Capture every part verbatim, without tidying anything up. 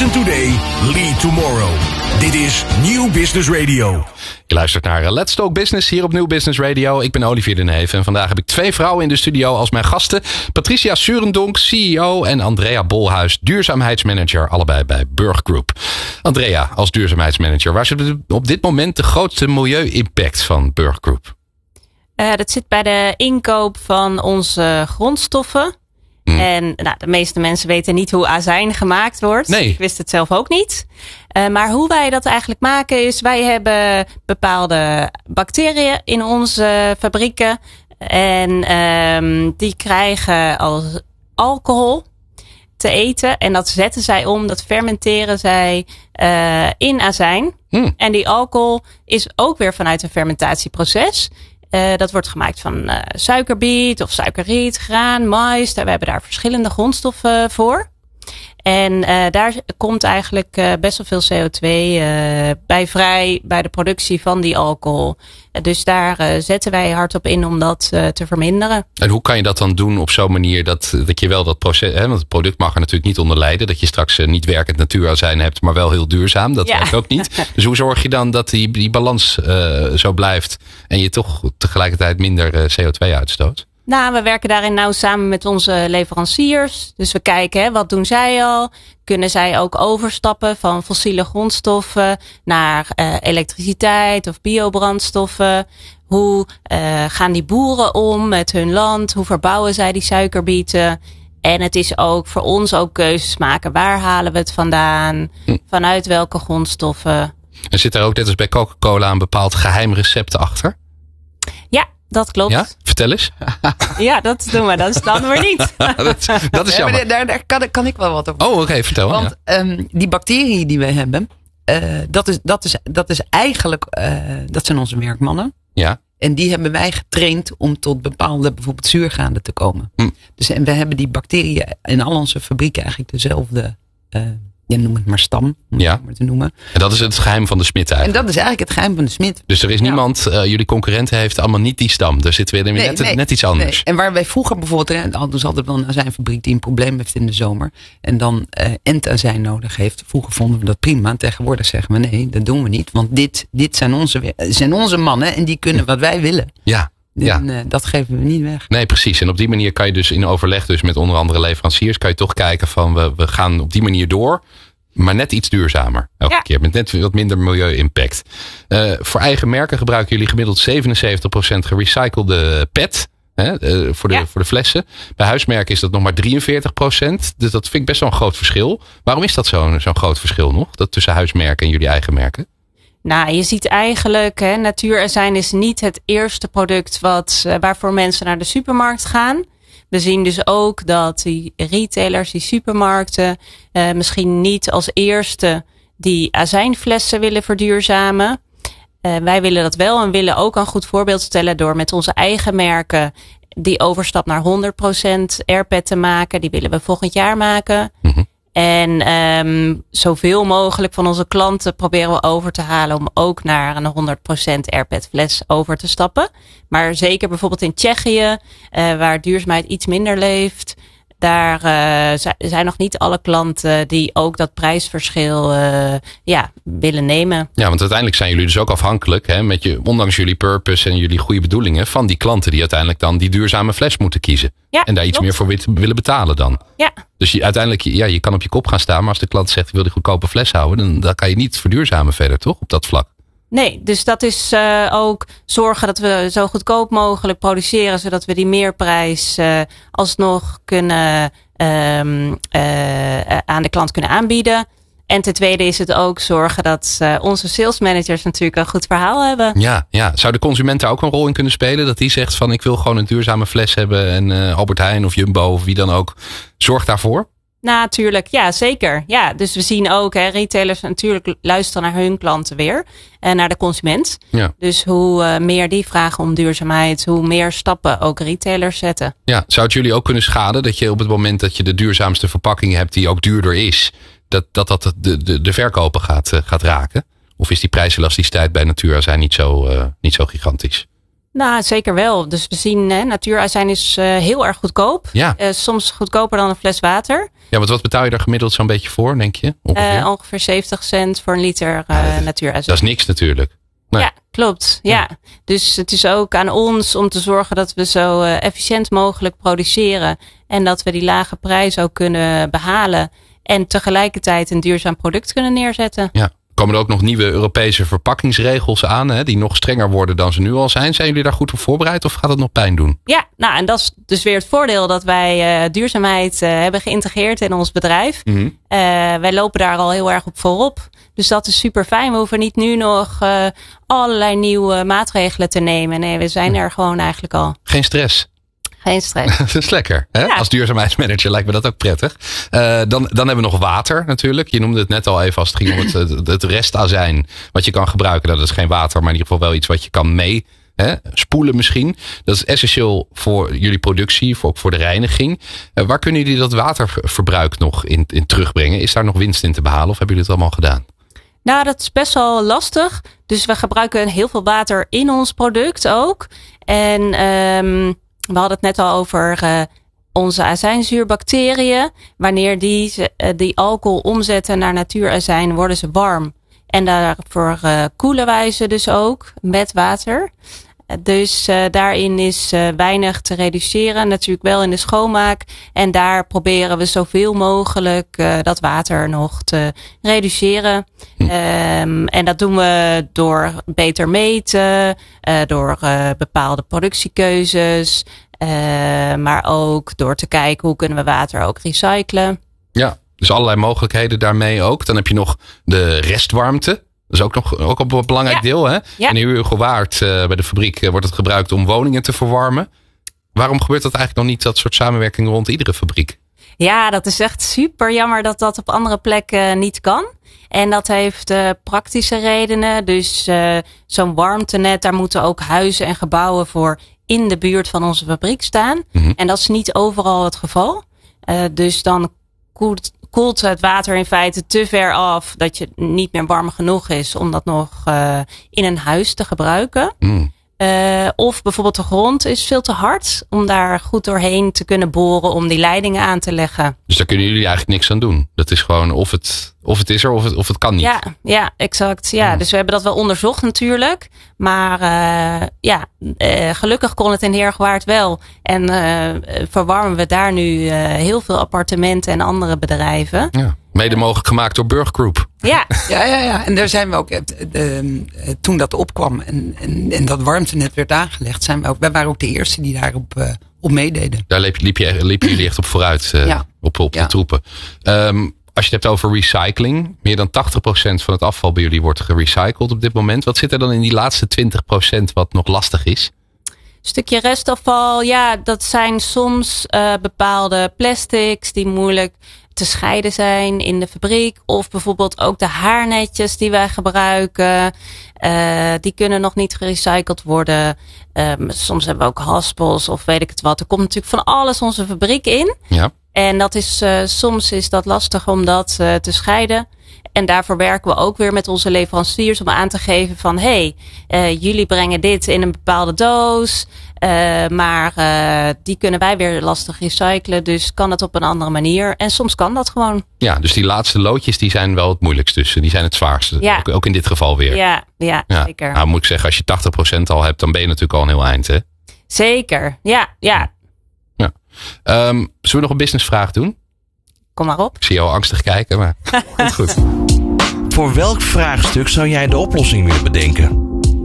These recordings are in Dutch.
Listen today, lead tomorrow. Dit is Nieuw Business Radio. Je luistert naar Let's Talk Business hier op Nieuw Business Radio. Ik ben Olivier de Neef en vandaag heb ik twee vrouwen in de studio als mijn gasten. Patricia Surendonk, C E O en Andrea Bolhuis, duurzaamheidsmanager, allebei bij Burg Group. Andrea, als duurzaamheidsmanager, waar zit op dit moment de grootste milieu-impact van Burg Group? Uh, dat zit bij de inkoop van onze grondstoffen. Hmm. En nou, de meeste mensen weten niet hoe azijn gemaakt wordt. Nee. Ik wist het zelf ook niet. Uh, maar hoe wij dat eigenlijk maken is, wij hebben bepaalde bacteriën in onze fabrieken. En um, die krijgen als alcohol te eten. En dat zetten zij om, dat fermenteren zij uh, in azijn. Hmm. En die alcohol is ook weer vanuit een fermentatieproces. Uh, dat wordt gemaakt van uh, suikerbiet of suikerriet, graan, mais. We hebben daar verschillende grondstoffen voor. En uh, daar komt eigenlijk uh, best wel veel C O twee uh, bij vrij bij de productie van die alcohol. Uh, dus daar uh, zetten wij hard op in om dat uh, te verminderen. En hoe kan je dat dan doen op zo'n manier dat, dat je wel dat proces, hè, want het product mag er natuurlijk niet onder lijden. Dat je straks uh, niet werkend natuurazijn hebt, maar wel heel duurzaam. Dat ja. werkt ook niet. Dus hoe zorg je dan dat die, die balans uh, zo blijft en je toch tegelijkertijd minder uh, C O twee uitstoot? Nou, we werken daarin nauw samen met onze leveranciers. Dus we kijken, hè, wat doen zij al? Kunnen zij ook overstappen van fossiele grondstoffen naar uh, elektriciteit of biobrandstoffen? Hoe uh, gaan die boeren om met hun land? Hoe verbouwen zij die suikerbieten? En het is ook voor ons ook keuzes maken. Waar halen we het vandaan? Hm. Vanuit welke grondstoffen? En zit er ook net als bij Coca-Cola een bepaald geheim recept achter? Ja. Dat klopt. Ja? Vertel eens. Ja, dat doen we. Dat staan we niet. dat, dat is jammer. Ja, daar daar kan, kan ik wel wat over. Oh, oké. Okay, vertel. Want ja. um, die bacteriën die we hebben, uh, dat, is, dat, is, dat is eigenlijk, uh, dat zijn onze werkmannen. Ja. En die hebben wij getraind om tot bepaalde bijvoorbeeld zuurgraden te komen. Hm. Dus en we hebben die bacteriën in al onze fabrieken eigenlijk dezelfde... Uh, Ja, noem het maar stam, om ja. het maar te noemen. En dat is het geheim van de smid eigenlijk. En dat is eigenlijk het geheim van de smid. Dus er is niemand, ja. uh, jullie concurrenten heeft allemaal niet die stam. Er zit weer nee, net, nee, net iets anders. Nee. En waar wij vroeger bijvoorbeeld, hadden ze altijd wel een azijnfabriek die een probleem heeft in de zomer. En dan uh, entazijn nodig heeft. Vroeger vonden we dat prima. Tegenwoordig zeggen we nee, dat doen we niet. Want dit, dit zijn, onze, zijn onze mannen en die kunnen wat wij willen. Ja. En ja. uh, dat geven we niet weg. Nee, precies. En op die manier kan je dus in overleg dus met onder andere leveranciers, kan je toch kijken van we, we gaan op die manier door. Maar net iets duurzamer elke ja. keer. Met net wat minder milieu-impact. Uh, voor eigen merken gebruiken jullie gemiddeld zevenenzeventig procent gerecyclede P E T. Hè, uh, voor, de, ja. voor de flessen. Bij huismerken is dat nog maar drieënveertig procent. Dus dat vind ik best wel een groot verschil. Waarom is dat zo'n, zo'n groot verschil nog? Dat tussen huismerken en jullie eigen merken? Nou, je ziet eigenlijk, hè, natuurazijn is niet het eerste product wat, uh, waarvoor mensen naar de supermarkt gaan. We zien dus ook dat die retailers, die supermarkten, uh, misschien niet als eerste die azijnflessen willen verduurzamen. Uh, wij willen dat wel en willen ook een goed voorbeeld stellen door met onze eigen merken die overstap naar honderd procent R P E T te maken. Die willen we volgend jaar maken. Mm-hmm. En um, zoveel mogelijk van onze klanten proberen we over te halen om ook naar een honderd procent R P E T fles over te stappen. Maar zeker bijvoorbeeld in Tsjechië, uh, waar duurzaamheid iets minder leeft, daar uh, zijn nog niet alle klanten die ook dat prijsverschil uh, ja, willen nemen. Ja, want uiteindelijk zijn jullie dus ook afhankelijk, hè, met je, ondanks jullie purpose en jullie goede bedoelingen, van die klanten die uiteindelijk dan die duurzame fles moeten kiezen. Ja, en daar iets klopt. meer voor willen betalen dan. Ja. Dus je, uiteindelijk, ja, je kan op je kop gaan staan, maar als de klant zegt ik wil die goedkope fles houden, dan, dan kan je niet verduurzamen verder, toch? Op dat vlak. Nee, dus dat is uh, ook zorgen dat we zo goedkoop mogelijk produceren, zodat we die meerprijs uh, alsnog kunnen um, uh, aan de klant kunnen aanbieden. En ten tweede is het ook zorgen dat uh, onze sales managers natuurlijk een goed verhaal hebben. Ja, ja. Zou de consument daar ook een rol in kunnen spelen? Dat die zegt van ik wil gewoon een duurzame fles hebben en uh, Albert Heijn of Jumbo of wie dan ook zorgt daarvoor? Natuurlijk, ja zeker. Ja, dus we zien ook, hè, retailers natuurlijk luisteren naar hun klanten weer. En naar de consument. Ja. Dus hoe uh, meer die vragen om duurzaamheid, hoe meer stappen ook retailers zetten. Ja, zou het jullie ook kunnen schaden dat je op het moment dat je de duurzaamste verpakking hebt die ook duurder is, dat dat, dat de, de, de verkopen gaat, uh, gaat raken? Of is die prijselasticiteit bij natuurazijn niet zo, uh, niet zo gigantisch? Nou, zeker wel. Dus we zien, hè, natuurazijn is uh, heel erg goedkoop. Ja. Uh, soms goedkoper dan een fles water. Ja, want wat betaal je daar gemiddeld zo'n beetje voor, denk je? Ongeveer, uh, ongeveer zeventig cent voor een liter uh, ja, natuurazijn. Dat is niks natuurlijk. Nee. Ja, klopt. Ja. ja. Dus het is ook aan ons om te zorgen dat we zo uh, efficiënt mogelijk produceren. En dat we die lage prijs ook kunnen behalen. En tegelijkertijd een duurzaam product kunnen neerzetten. Ja. Komen er ook nog nieuwe Europese verpakkingsregels aan, hè, die nog strenger worden dan ze nu al zijn? Zijn jullie daar goed op voorbereid of gaat het nog pijn doen? Ja, nou en dat is dus weer het voordeel dat wij uh, duurzaamheid uh, hebben geïntegreerd in ons bedrijf. Mm-hmm. Uh, wij lopen daar al heel erg op voorop. Dus dat is super fijn. We hoeven niet nu nog uh, allerlei nieuwe maatregelen te nemen. Nee, we zijn er gewoon eigenlijk al. Geen stress. Geen stress. Dat is lekker. Hè? Ja. Als duurzaamheidsmanager lijkt me dat ook prettig. Uh, dan, dan hebben we nog water natuurlijk. Je noemde het net al even als het ging om het, het, het restazijn. Wat je kan gebruiken. Dat is geen water, maar in ieder geval wel iets wat je kan mee hè, spoelen misschien. Dat is essentieel voor jullie productie, voor, ook voor de reiniging. Uh, waar kunnen jullie dat waterverbruik nog in, in terugbrengen? Is daar nog winst in te behalen of hebben jullie het allemaal gedaan? Nou, dat is best wel lastig. Dus we gebruiken heel veel water in ons product ook. En um, we hadden het net al over uh, onze azijnzuurbacteriën. Wanneer die, uh, die alcohol omzetten naar natuurazijn, worden ze warm. En daarvoor uh, koelen wij ze dus ook met water. Dus uh, daarin is uh, weinig te reduceren. Natuurlijk wel in de schoonmaak. En daar proberen we zoveel mogelijk uh, dat water nog te reduceren. Hm. Um, en dat doen we door beter meten. Uh, door uh, bepaalde productiekeuzes. Uh, maar ook door te kijken hoe kunnen we water ook recyclen. Ja, dus allerlei mogelijkheden daarmee ook. Dan heb je nog de restwarmte. Dat is ook nog ook op een belangrijk ja. deel. Hè? Ja. In Heerhugowaard uh, bij de fabriek uh, wordt het gebruikt om woningen te verwarmen. Waarom gebeurt dat eigenlijk nog niet, dat soort samenwerking rond iedere fabriek? Ja, dat is echt super jammer dat dat op andere plekken niet kan. En dat heeft uh, praktische redenen. Dus uh, zo'n warmtenet, daar moeten ook huizen en gebouwen voor in de buurt van onze fabriek staan. Mm-hmm. En dat is niet overal het geval. Uh, dus dan koelt, koelt het water in feite te ver af dat je niet meer warm genoeg is om dat nog uh, in een huis te gebruiken. Mm. Uh, of bijvoorbeeld de grond is veel te hard om daar goed doorheen te kunnen boren om die leidingen aan te leggen. Dus daar kunnen jullie eigenlijk niks aan doen. Dat is gewoon of het, of het is er of het, of het kan niet. Ja, ja exact. Ja. Mm. Dus we hebben dat wel onderzocht natuurlijk. Maar uh, ja, uh, gelukkig kon het in Heerhugowaard wel. En uh, verwarmen we daar nu uh, heel veel appartementen en andere bedrijven. Ja. Mede mogelijk gemaakt door Burg Group. Ja. ja, ja, ja. En daar zijn we ook, uh, uh, toen dat opkwam en, en, en dat warmtenet werd aangelegd, zijn we ook, wij waren ook de eerste die daarop uh, op meededen. Daar liep, liep, je, liep jullie echt op vooruit, uh, ja. op, op ja. de troepen. Um, als je het hebt over recycling, meer dan tachtig procent van het afval bij jullie wordt gerecycled op dit moment. Wat zit er dan in die laatste twintig procent wat nog lastig is? Stukje restafval, ja, dat zijn soms uh, bepaalde plastics die moeilijk te scheiden zijn in de fabriek. Of bijvoorbeeld ook de haarnetjes die wij gebruiken. Uh, die kunnen nog niet gerecycled worden. Um, soms hebben we ook haspels of weet ik het wat. Er komt natuurlijk van alles onze fabriek in. Ja. En dat is, uh, soms is dat lastig om dat uh, te scheiden. En daarvoor werken we ook weer met onze leveranciers om aan te geven van hé, hey, uh, jullie brengen dit in een bepaalde doos. Uh, maar uh, die kunnen wij weer lastig recyclen. Dus kan het op een andere manier. En soms kan dat gewoon. Ja, dus die laatste loodjes die zijn wel het moeilijkst tussen. Die zijn het zwaarste. Ja. Ook, ook in dit geval weer. Ja, ja, ja. zeker. Nou moet ik zeggen, als je tachtig procent al hebt, dan ben je natuurlijk al een heel eind. Hè? Zeker, ja. ja. ja. Um, zullen we nog een businessvraag doen? Kom maar op. Ik zie jou angstig kijken, maar komt goed. Voor welk vraagstuk zou jij de oplossing willen bedenken?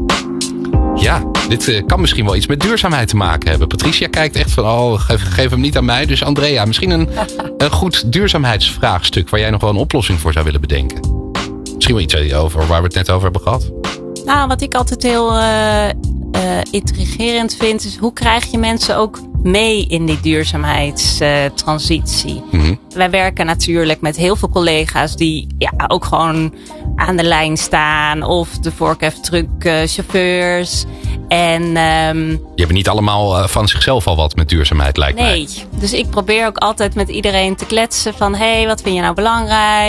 Ja, dit uh, kan misschien wel iets met duurzaamheid te maken hebben. Patricia kijkt echt van, oh, geef, geef hem niet aan mij. Dus Andrea, misschien een, een goed duurzaamheidsvraagstuk waar jij nog wel een oplossing voor zou willen bedenken. Misschien wel iets over waar we het net over hebben gehad. Nou, wat ik altijd heel uh, uh, intrigerend vind, is hoe krijg je mensen ook mee in die duurzaamheidstransitie? Uh, mm-hmm. Wij werken natuurlijk met heel veel collega's die ja, ook gewoon aan de lijn staan of de forklift-truckchauffeurs. En um, die hebben niet allemaal uh, van zichzelf al wat met duurzaamheid, lijkt nee. mij. Nee, dus ik probeer ook altijd met iedereen te kletsen van hé, hey, wat vind je nou belangrijk?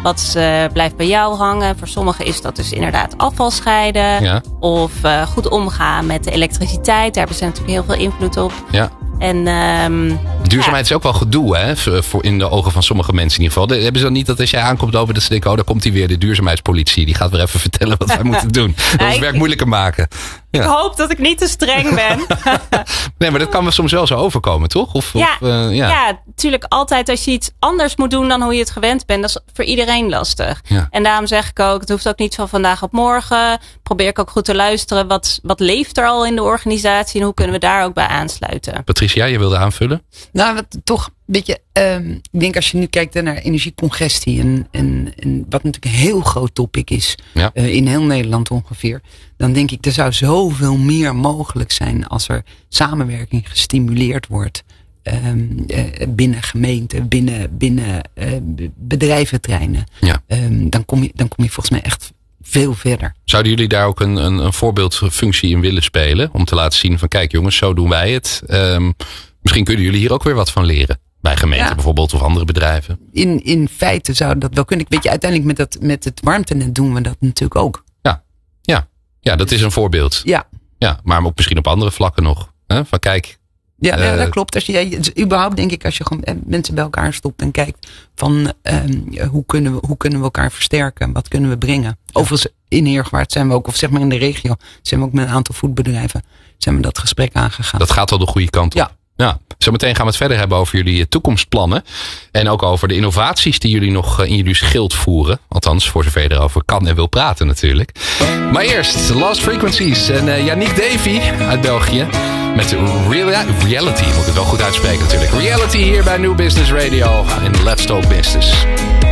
Wat uh, blijft bij jou hangen? Voor sommigen is dat dus inderdaad afval scheiden. Ja. Of uh, goed omgaan met de elektriciteit. Daar hebben ze natuurlijk heel veel invloed op. Ja. En, um, duurzaamheid ja. is ook wel gedoe, hè? Voor in de ogen van sommige mensen in ieder geval. Hebben ze dan niet dat als jij aankomt lopen, dat ze denken, oh, daar komt hij weer, de duurzaamheidspolitie. Die gaat weer even vertellen wat wij moeten doen. Dat ons werk moeilijker maken. Ja. Ik hoop dat ik niet te streng ben. Nee, maar dat kan soms wel zo overkomen, toch? Of, ja, of, uh, ja. ja, natuurlijk altijd als je iets anders moet doen dan hoe je het gewend bent. Dat is voor iedereen lastig. Ja. En daarom zeg ik ook, het hoeft ook niet van vandaag op morgen. Probeer ik ook goed te luisteren. Wat, wat leeft er al in de organisatie en hoe kunnen we daar ook bij aansluiten? Patricia, je wilde aanvullen? Nou, wat toch een beetje, um, ik denk als je nu kijkt naar energiecongestie en, en, en wat natuurlijk een heel groot topic is, ja. uh, in heel Nederland ongeveer, dan denk ik er zou zoveel meer mogelijk zijn als er samenwerking gestimuleerd wordt um, uh, binnen gemeenten, binnen, binnen uh, bedrijventreinen. Ja. Um, dan, kom je, dan kom je volgens mij echt veel verder. Zouden jullie daar ook een, een, een voorbeeldfunctie in willen spelen? Om te laten zien van kijk jongens, zo doen wij het. Um, misschien kunnen jullie hier ook weer wat van leren. Bij gemeenten ja. bijvoorbeeld of andere bedrijven. In, in feite zou dat wel kunnen. Weet je, uiteindelijk met, dat, met het warmtenet doen we dat natuurlijk ook. Ja, ja. ja dat is een voorbeeld. Ja. Ja, maar ook misschien op andere vlakken nog. Hè? Van kijk. Ja, uh, ja, dat klopt. Als je, überhaupt denk ik als je gewoon mensen bij elkaar stopt en kijkt van um, hoe, kunnen we, hoe kunnen we elkaar versterken? Wat kunnen we brengen? Ja. Overigens in Heergewaard zijn we ook, of zeg maar in de regio, zijn we ook met een aantal voedbedrijven zijn we dat gesprek aangegaan. Dat gaat wel de goede kant op. Ja. Ja, zometeen gaan we het verder hebben over jullie toekomstplannen. En ook over de innovaties die jullie nog in jullie schild voeren. Althans, voor zover je erover kan en wil praten natuurlijk. Maar eerst Lost Frequencies en uh, Yannick Davy uit België. Met Real- Reality, moet ik het wel goed uitspreken natuurlijk. Reality hier bij New Business Radio in Let's Talk Business.